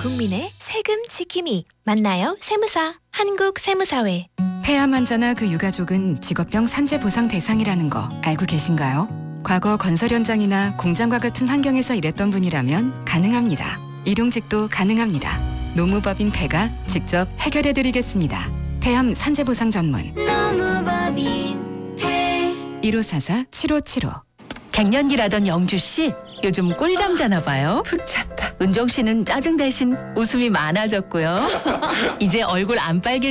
국민의 세금 지킴이. 만나요 세무사. 한국세무사회. 폐암 환자나 그 유가족은 직업병 산재 보상 대상이라는 거 알고 계신가요? 과거 건설 현장이나 공장과 같은 환경에서 일했던 분이라면 가능합니다. 일용직도 가능합니다. 노무법인 폐가 직접 해결해드리겠습니다. 폐암 산재 보상 전문 노무법인 폐. 1544-7575. 갱년기라던 영주씨 요즘 꿀잠 자나 봐요. 푹 잤다. 은정씨는 짜증 대신 웃음이 많아졌고요. 이제 얼굴 안 빨개